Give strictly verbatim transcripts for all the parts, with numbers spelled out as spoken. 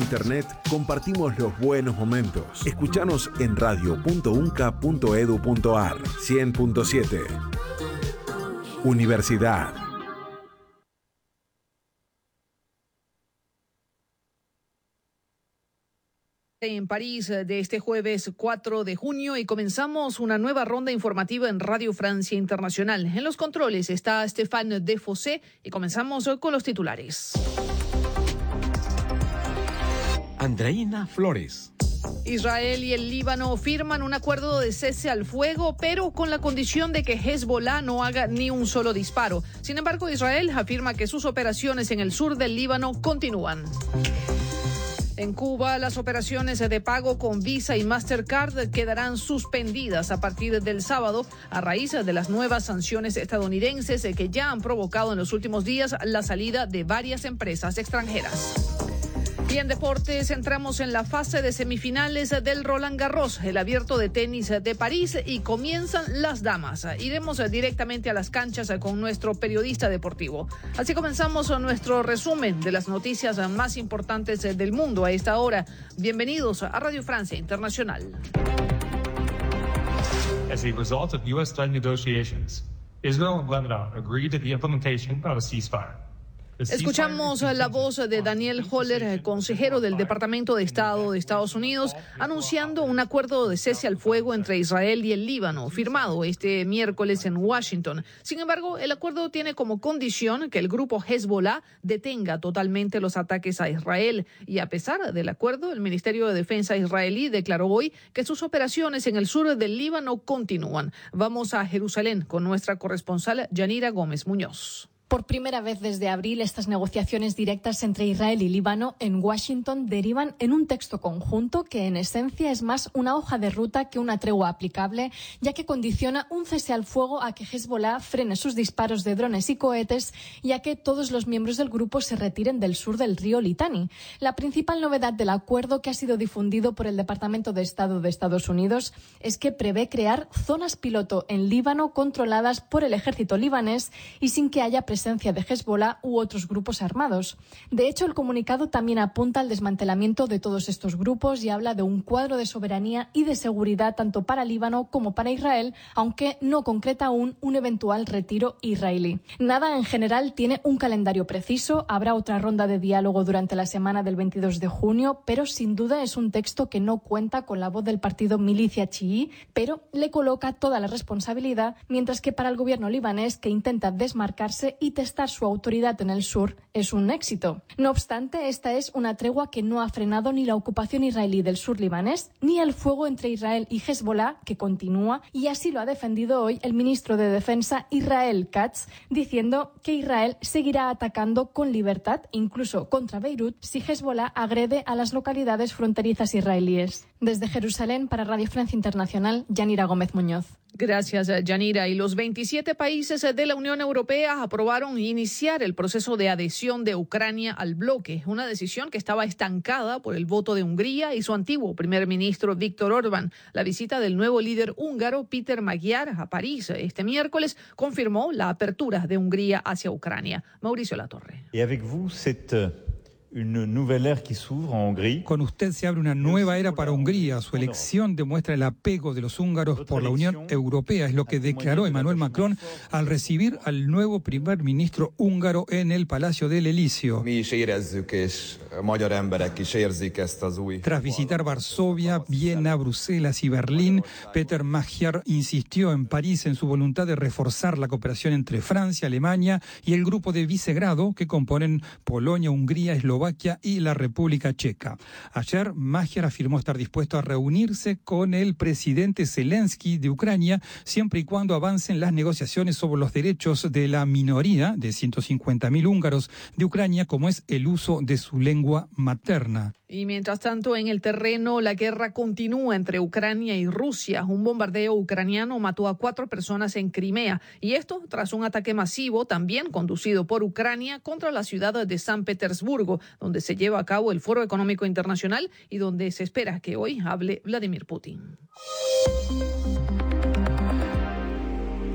internet, compartimos los buenos momentos. Escuchanos en radio punto unca punto edu punto ar. cien punto siete. Universidad. En París de este jueves cuatro de junio y comenzamos una nueva ronda informativa en Radio Francia Internacional. En los controles está Stéphane Defossé y comenzamos con los titulares. Andreina Flores. Israel y el Líbano firman un acuerdo de cese al fuego, pero con la condición de que Hezbollah no haga ni un solo disparo. Sin embargo, Israel afirma que sus operaciones en el sur del Líbano continúan. En Cuba, las operaciones de pago con Visa y Mastercard quedarán suspendidas a partir del sábado a raíz de las nuevas sanciones estadounidenses que ya han provocado en los últimos días la salida de varias empresas extranjeras. Y en deportes entramos en la fase de semifinales del Roland Garros, el abierto de tenis de París, y comienzan las damas. Iremos directamente a las canchas con nuestro periodista deportivo. Así comenzamos nuestro resumen de las noticias más importantes del mundo a esta hora. Bienvenidos a Radio Francia Internacional. As a result of U S-led negotiations, Israel and Lebanon agreed to the implementation of a ceasefire. Escuchamos la voz de Daniel Holler, consejero del Departamento de Estado de Estados Unidos, anunciando un acuerdo de cese al fuego entre Israel y el Líbano, firmado este miércoles en Washington. Sin embargo, el acuerdo tiene como condición que el grupo Hezbollah detenga totalmente los ataques a Israel. Y a pesar del acuerdo, el Ministerio de Defensa israelí declaró hoy que sus operaciones en el sur del Líbano continúan. Vamos a Jerusalén con nuestra corresponsal Yanira Gómez Muñoz. Por primera vez desde abril, estas negociaciones directas entre Israel y Líbano en Washington derivan en un texto conjunto que en esencia es más una hoja de ruta que una tregua aplicable, ya que condiciona un cese al fuego a que Hezbollah frene sus disparos de drones y cohetes y a que todos los miembros del grupo se retiren del sur del río Litani. La principal novedad del acuerdo, que ha sido difundido por el Departamento de Estado de Estados Unidos, es que prevé crear zonas piloto en Líbano controladas por el ejército libanés y sin que haya presencia de Hezbollah u otros grupos armados. De hecho, el comunicado también apunta al desmantelamiento de todos estos grupos y habla de un cuadro de soberanía y de seguridad tanto para Líbano como para Israel, aunque no concreta aún un eventual retiro israelí. Nada en general tiene un calendario preciso. Habrá otra ronda de diálogo durante la semana del veintidós de junio, pero sin duda es un texto que no cuenta con la voz del partido milicia chií, pero le coloca toda la responsabilidad, mientras que para el gobierno libanés, que intenta desmarcarse y testar su autoridad en el sur, es un éxito. No obstante, esta es una tregua que no ha frenado ni la ocupación israelí del sur libanés, ni el fuego entre Israel y Hezbollah, que continúa, y así lo ha defendido hoy el ministro de Defensa Israel Katz, diciendo que Israel seguirá atacando con libertad, incluso contra Beirut, si Hezbollah agrede a las localidades fronterizas israelíes. Desde Jerusalén, para Radio Francia Internacional, Yanira Gómez Muñoz. Gracias, Yanira. Y los veintisiete países de la Unión Europea aprobaron iniciar el proceso de adhesión de Ucrania al bloque, una decisión que estaba estancada por el voto de Hungría y su antiguo primer ministro Viktor Orbán. La visita del nuevo líder húngaro Péter Magyar a París este miércoles confirmó la apertura de Hungría hacia Ucrania. Mauricio Latorre. Y avec vous, cette... Une nouvelle ère qui s'ouvre en Hongrie. Con usted se abre una nueva era para Hungría. Su elección demuestra el apego de los húngaros por la Unión Europea. Es lo que declaró Emmanuel Macron al recibir al nuevo primer ministro húngaro en el Palacio del Elíseo. Tras visitar Varsovia, Viena, Bruselas y Berlín, Péter Magyar insistió en París en su voluntad de reforzar la cooperación entre Francia, Alemania y el grupo de Visegrado que componen Polonia, Hungría, Eslovaquia y la República Checa. Ayer, Magyar afirmó estar dispuesto a reunirse con el presidente Zelensky de Ucrania siempre y cuando avancen las negociaciones sobre los derechos de la minoría de ciento cincuenta mil húngaros de Ucrania, como es el uso de su lengua materna. Y mientras tanto, en el terreno, la guerra continúa entre Ucrania y Rusia. Un bombardeo ucraniano mató a cuatro personas en Crimea. Y esto tras un ataque masivo, también conducido por Ucrania, contra la ciudad de San Petersburgo, donde se lleva a cabo el Foro Económico Internacional y donde se espera que hoy hable Vladimir Putin.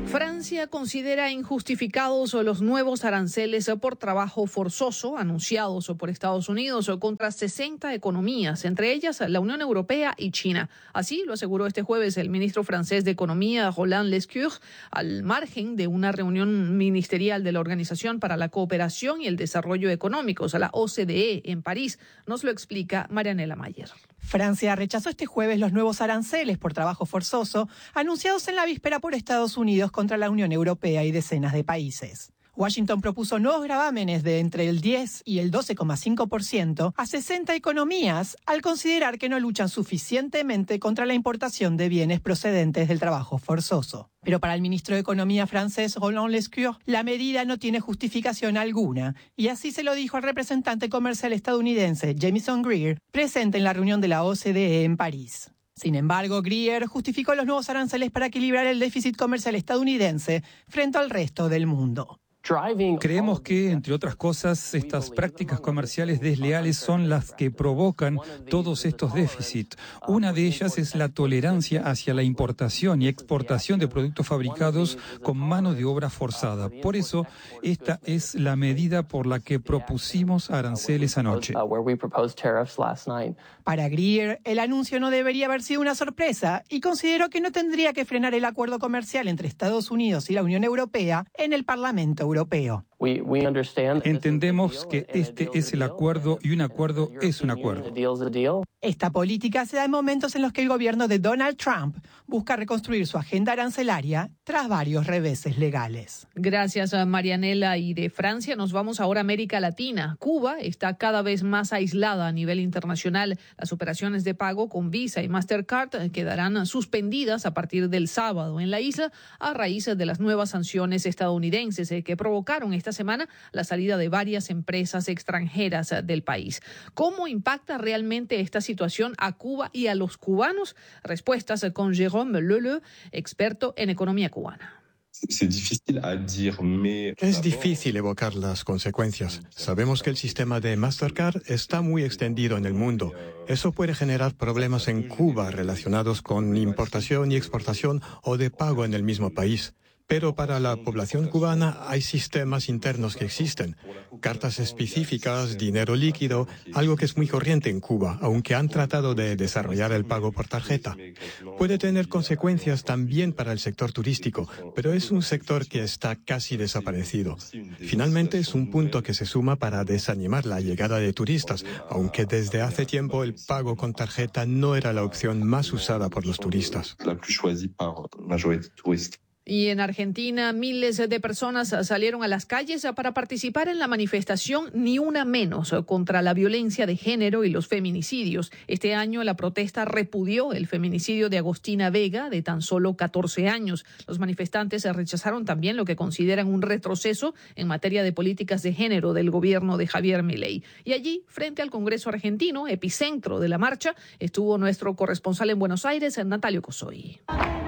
Francia considera injustificados los nuevos aranceles por trabajo forzoso anunciados por Estados Unidos contra sesenta economías, entre ellas la Unión Europea y China. Así lo aseguró este jueves el ministro francés de Economía, Roland Lescure, al margen de una reunión ministerial de la Organización para la Cooperación y el Desarrollo Económicos, la O C D E, en París. Nos lo explica Marianela Mayer. Francia rechazó este jueves los nuevos aranceles por trabajo forzoso anunciados en la víspera por Estados Unidos contra la Unión Europea y decenas de países. Washington propuso nuevos gravámenes de entre el diez y el doce coma cinco por ciento a sesenta economías al considerar que no luchan suficientemente contra la importación de bienes procedentes del trabajo forzoso. Pero para el ministro de Economía francés, Roland Lescure, la medida no tiene justificación alguna, y así se lo dijo al representante comercial estadounidense Jamieson Greer, presente en la reunión de la O C D E en París. Sin embargo, Greer justificó los nuevos aranceles para equilibrar el déficit comercial estadounidense frente al resto del mundo. Creemos que, entre otras cosas, estas prácticas comerciales desleales son las que provocan todos estos déficits. Una de ellas es la tolerancia hacia la importación y exportación de productos fabricados con mano de obra forzada. Por eso, esta es la medida por la que propusimos aranceles anoche. Para Greer, el anuncio no debería haber sido una sorpresa y consideró que no tendría que frenar el acuerdo comercial entre Estados Unidos y la Unión Europea en el Parlamento Europeo. Entendemos que este es el acuerdo y un acuerdo es un acuerdo. Esta política se da en momentos en los que el gobierno de Donald Trump busca reconstruir su agenda arancelaria tras varios reveses legales. Gracias a Marianela. Y de Francia nos vamos ahora a América Latina. Cuba está cada vez más aislada a nivel internacional. Las operaciones de pago con Visa y Mastercard quedarán suspendidas a partir del sábado en la isla a raíz de las nuevas sanciones estadounidenses que provocaron esta semana la salida de varias empresas extranjeras del país. ¿Cómo impacta realmente esta situación a Cuba y a los cubanos? Respuestas con Jérôme Leleu, experto en economía cubana. Es difícil evocar las consecuencias. Sabemos que el sistema de Mastercard está muy extendido en el mundo. Eso puede generar problemas en Cuba relacionados con importación y exportación o de pago en el mismo país. Pero para la población cubana hay sistemas internos que existen, cartas específicas, dinero líquido, algo que es muy corriente en Cuba, aunque han tratado de desarrollar el pago por tarjeta. Puede tener consecuencias también para el sector turístico, pero es un sector que está casi desaparecido. Finalmente es un punto que se suma para desanimar la llegada de turistas, aunque desde hace tiempo el pago con tarjeta no era la opción más usada por los turistas. Y en Argentina, miles de personas salieron a las calles para participar en la manifestación Ni Una Menos contra la violencia de género y los feminicidios. Este año la protesta repudió el feminicidio de Agostina Vega, de tan solo catorce años. Los manifestantes rechazaron también lo que consideran un retroceso en materia de políticas de género del gobierno de Javier Milei. Y allí, frente al Congreso argentino, epicentro de la marcha, estuvo nuestro corresponsal en Buenos Aires, Natalio Cosoy.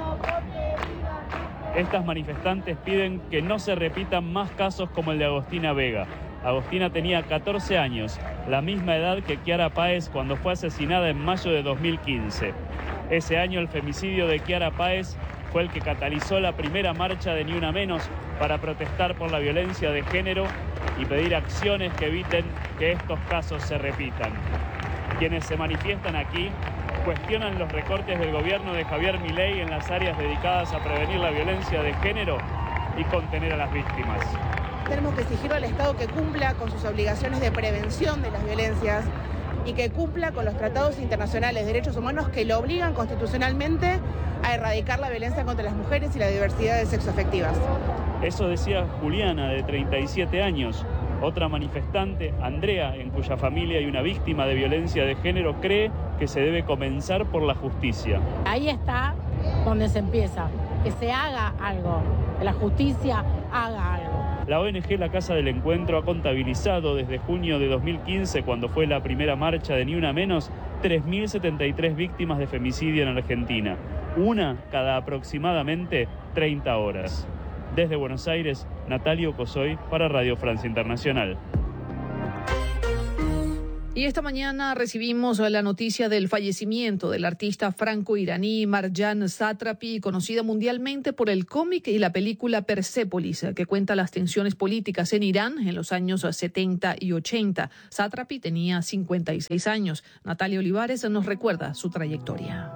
Estas manifestantes piden que no se repitan más casos como el de Agostina Vega. Agostina tenía catorce años, la misma edad que Kiara Páez cuando fue asesinada en mayo de dos mil quince. Ese año el femicidio de Kiara Páez fue el que catalizó la primera marcha de Ni Una Menos para protestar por la violencia de género y pedir acciones que eviten que estos casos se repitan. Quienes se manifiestan aquí cuestionan los recortes del gobierno de Javier Milei en las áreas dedicadas a prevenir la violencia de género y contener a las víctimas. Tenemos que exigir al Estado que cumpla con sus obligaciones de prevención de las violencias y que cumpla con los tratados internacionales de derechos humanos que lo obligan constitucionalmente a erradicar la violencia contra las mujeres y la diversidad de sexoafectivas. Eso decía Juliana, de treinta y siete años. Otra manifestante, Andrea, en cuya familia hay una víctima de violencia de género, cree que se debe comenzar por la justicia. Ahí está donde se empieza, que se haga algo, que la justicia haga algo. La O N G La Casa del Encuentro ha contabilizado desde junio de dos mil quince, cuando fue la primera marcha de Ni Una Menos, tres mil setenta y tres víctimas de femicidio en Argentina, una cada aproximadamente treinta horas. Desde Buenos Aires, Natalio Cosoy para Radio Francia Internacional. Y esta mañana recibimos la noticia del fallecimiento del artista franco-iraní Marjan Satrapi, conocida mundialmente por el cómic y la película Persepolis, que cuenta las tensiones políticas en Irán en los años setenta y ochenta. Satrapi tenía cincuenta y seis años. Natalia Olivares nos recuerda su trayectoria.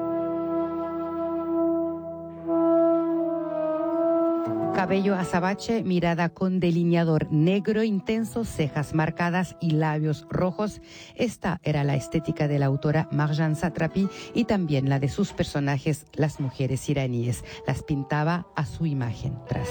Cabello azabache, mirada con delineador negro intenso, cejas marcadas y labios rojos. Esta era la estética de la autora Marjan Satrapi y también la de sus personajes, las mujeres iraníes. Las pintaba a su imagen tras.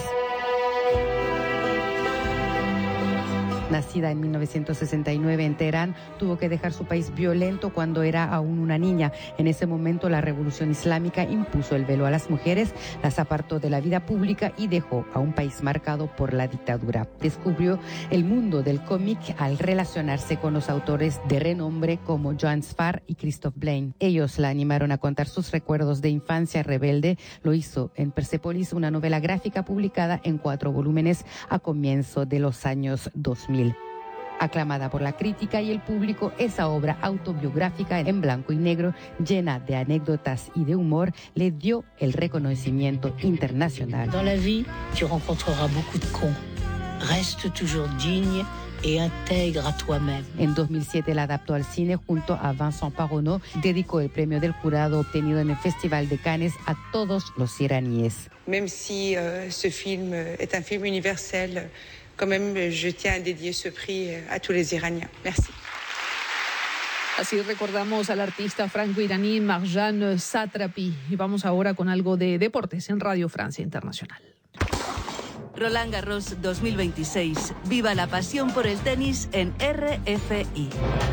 Nacida en mil novecientos sesenta y nueve en Teherán, tuvo que dejar su país violento cuando era aún una niña. En ese momento, la revolución islámica impuso el velo a las mujeres, las apartó de la vida pública y dejó a un país marcado por la dictadura. Descubrió el mundo del cómic al relacionarse con los autores de renombre como Joan Sfar y Christophe Blaine. Ellos la animaron a contar sus recuerdos de infancia rebelde. Lo hizo en Persepolis, una novela gráfica publicada en cuatro volúmenes a comienzo de los años dos mil. Aclamada por la crítica y el público, esa obra autobiográfica en blanco y negro, llena de anécdotas y de humor, le dio el reconocimiento internacional. Dans la vie, tu rencontreras beaucoup de cons. Reste toujours digne et intègre à toi-même. En dos mil siete la adaptó al cine junto a Vincent Parronneau. Dedicó el premio del jurado obtenido en el Festival de Cannes a todos los iraníes. Même si euh, ce film est un film universel, quand même, je tiens à dédier ce prix à tous les Iraniens. Merci. Así recordamos al artista franco-iraní Marjan Satrapi. Y vamos ahora con algo de deportes en Radio Francia Internacional. Roland Garros dos mil veintiséis. Viva la pasión por el tenis en R F I.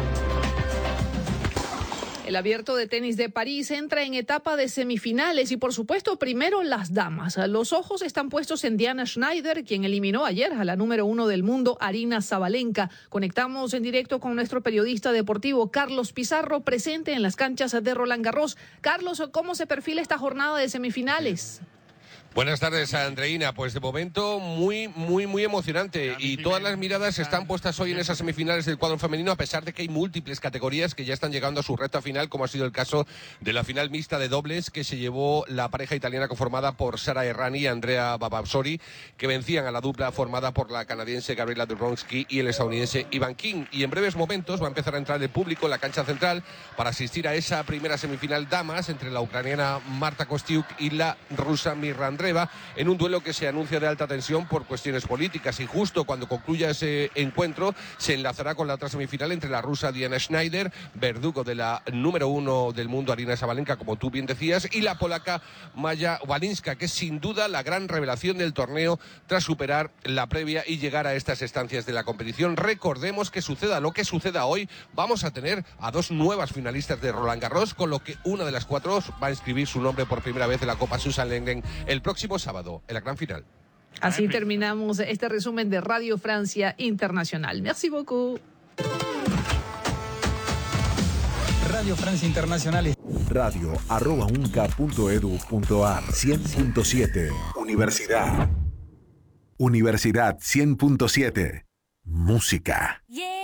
El Abierto de Tenis de París entra en etapa de semifinales y, por supuesto, primero las damas. Los ojos están puestos en Diana Schneider, quien eliminó ayer a la número uno del mundo, Aryna Sabalenka. Conectamos en directo con nuestro periodista deportivo, Carlos Pizarro, presente en las canchas de Roland Garros. Carlos, ¿cómo se perfila esta jornada de semifinales? Buenas tardes, Andreina. Pues de momento muy, muy, muy emocionante y todas las miradas están puestas hoy en esas semifinales del cuadro femenino, a pesar de que hay múltiples categorías que ya están llegando a su recta final, como ha sido el caso de la final mixta de dobles que se llevó la pareja italiana conformada por Sara Errani y Andrea Babasori, que vencían a la dupla formada por la canadiense Gabriela Duronsky y el estadounidense Ivan King. Y en breves momentos va a empezar a entrar el público en la cancha central para asistir a esa primera semifinal damas entre la ucraniana Marta Kostiuk y la rusa Mirra en un duelo que se anuncia de alta tensión por cuestiones políticas, y justo cuando concluya ese encuentro se enlazará con la otra semifinal entre la rusa Diana Schneider, verdugo de la número uno del mundo Aryna Sabalenka, como tú bien decías, y la polaca Maja Walinska, que es sin duda la gran revelación del torneo tras superar la previa y llegar a estas estancias de la competición. Recordemos que suceda lo que suceda hoy, vamos a tener a dos nuevas finalistas de Roland Garros, con lo que una de las cuatro va a inscribir su nombre por primera vez en la Copa Susan Lenglen el próximo sábado, en la gran final. Así terminamos este resumen de Radio Francia Internacional. Merci beaucoup. Radio Francia Internacional. Radio arroba unca punto edu punto ar cien punto siete. Universidad. Universidad cien punto siete. Música. Yeah.